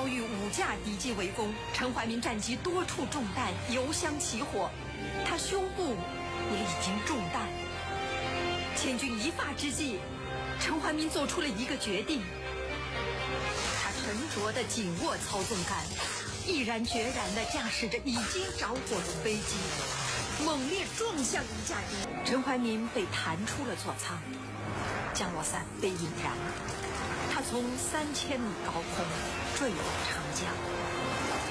遭遇5架敌机围攻，陈怀民战机多处中弹，油箱起火，他胸部也已经中弹。千钧一发之际，陈怀民做出了一个决定，他沉着地紧握操纵杆，毅然决然地驾驶着已经着火的飞机，猛烈撞向一架敌。陈怀民被弹出了座舱，降落伞被引燃，他从3000米高空坠落长江。